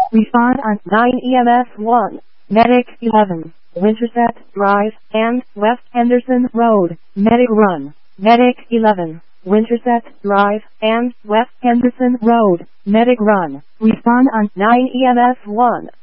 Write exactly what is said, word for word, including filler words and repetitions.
Respond on nine E M S one, Medic eleven, Winterset Drive, and West Henderson Road, Medic Run. Medic eleven, Winterset Drive, and West Henderson Road, Medic Run. Respond on nine E M S one.